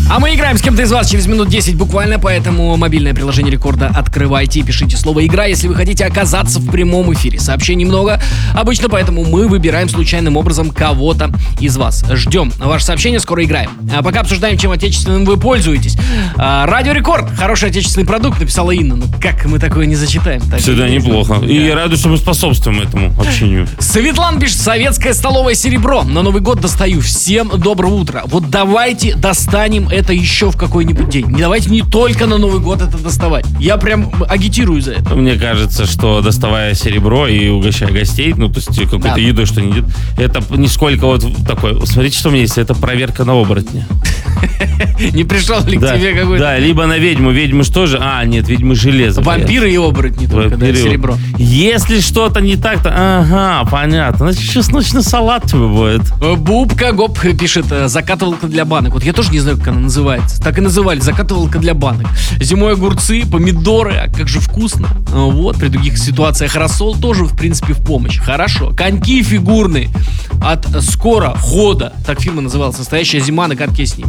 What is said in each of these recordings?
А мы играем с кем-то из вас через минут 10 буквально, поэтому мобильное приложение Рекорда открывайте и пишите слово «Игра», если вы хотите оказаться в прямом эфире. Сообщений много обычно, поэтому мы выбираем случайным образом кого-то из вас. Ждем ваше сообщение, скоро играем. А пока обсуждаем, чем отечественным вы пользуетесь. Радио Рекорд, хороший отечественный продукт, написала Инна. Ну как мы такое не зачитаем? Всегда неплохо. И я радуюсь, что мы способствуем этому общению. Светлана пишет: советское столовое серебро. На Новый год достаю. Всем доброго утра. Вот давайте достанем это еще в какой-нибудь день. Не давайте не только на Новый год это доставать. Я прям агитирую за это. Мне кажется, что доставая серебро и угощая гостей, ну, то есть какой-то едой, что не идет, это нисколько вот такое. Смотрите, что у меня есть. Это проверка на оборотня. Не пришел ли к тебе какой-то... Да, либо на ведьму. Ведьмы что же? А, нет, ведьмы железо. Вампиры и оборотни только, да, серебро. Если что-то не так, то... Ага, понятно. Значит, чесночный салат тебе будет. Бубка Гоп пишет: закатывалка для банок. Вот я тоже не знаю, как она называется. Так и называли, закатывалка для банок. Зимой огурцы, помидоры, а как же вкусно. Вот, при других ситуациях рассол тоже, в принципе, в помощь. Хорошо. Коньки фигурные от Скорохода. Так фирма называлась. Настоящая зима на катке с ними.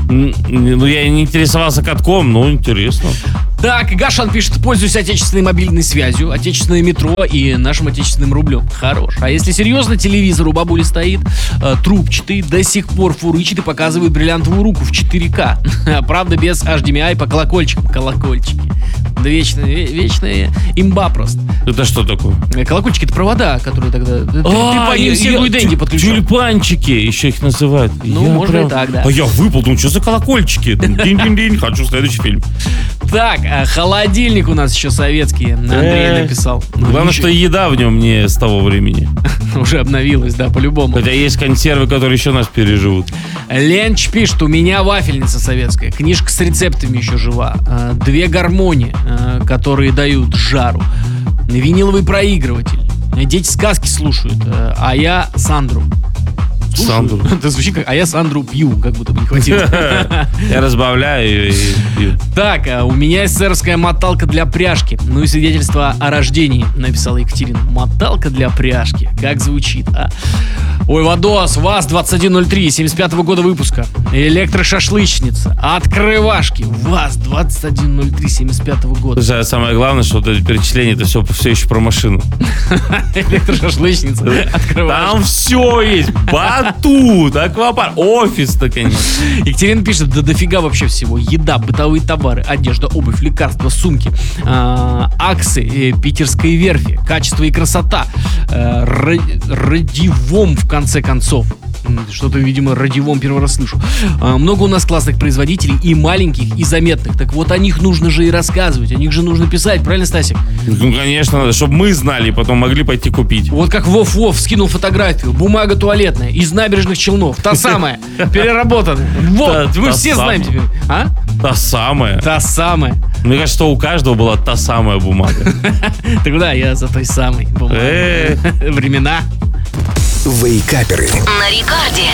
Ну, я не интересовался катком, но интересно. Так, Гашан пишет: пользуюсь отечественной мобильной связью, отечественное метро и нашим отечественным рублем. Хорош. А если серьезно, телевизор у бабули стоит, трубчатый, до сих пор фурычит и показывает бриллиантовую руку в 4К. Правда, без HDMI по колокольчикам. Колокольчики. Да вечная имба просто. Это что такое? Колокольчики — это провода, которые тогда... Ты по ним Сегу и Денди подключал. Тюльпанчики еще их называют. Ну, можно и так, да. А я выпал, думаю, что за колокольчики? Динь-динь-динь, хочу следующий фильм. Так, холодильник у нас еще советский, Андрей написал. Главное, что еда в нем не с того времени. Уже обновилась, да, по-любому. Хотя есть консервы, которые еще нас переживут. Ленч пишет: у меня вафельница советская, книжка с рецептами еще жива, 2 гармони, которые дают жару, виниловый проигрыватель, дети сказки слушают, а я Сандру. Сандру. Это звучит как: а я Сандру пью, как будто бы не хватило. Я разбавляю и пью. Так, у меня СССРская моталка для пряжки. Ну и свидетельство о рождении, написала Екатерина. Моталка для пряжки. Как звучит, а? Ой, Вадос, ВАЗ-2103, 75-го года выпуска. Электрошашлычница. Открывашки. ВАЗ-2103, 75-го года. Самое главное, что вот это перечисление, это все еще про машину. Электрошашлычница. Открывашки. Там все есть. Батут, аквапарк, офис, наконец. Екатерина пишет: да дофига вообще всего. Еда, бытовые товары, одежда, обувь, лекарства, сумки, акции питерской верфи, качество и красота, радивом, в конце концов. Что-то, видимо, радивом первый раз слышу. Много у нас классных производителей, и маленьких, и заметных. Так вот, о них нужно же и рассказывать, о них же нужно писать, правильно, Стасик? Ну, конечно, надо, чтобы мы знали и потом могли пойти купить. Вот как Вов скинул фотографию. Бумага туалетная из Набережных Челнов. Та самая, переработанная. Вот, мы все знаем теперь. А? Та самая. Та самая. Мне кажется, что у каждого была та самая бумага. Тогда я за той самой бумагой. Времена. Вейкаперы. На Рекорде.